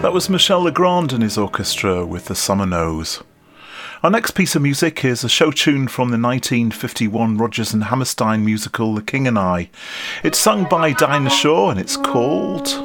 That was Michel Legrand and his orchestra with The Summer Knows. Our next piece of music is a show tune from the 1951 Rodgers and Hammerstein musical The King and I. It's sung by Dinah Shore and it's called